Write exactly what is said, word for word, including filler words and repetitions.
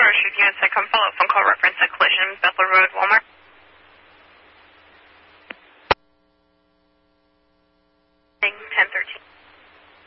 Retrieve Unit Second, follow-up phone call reference at collision, Bethel Road, Walmart.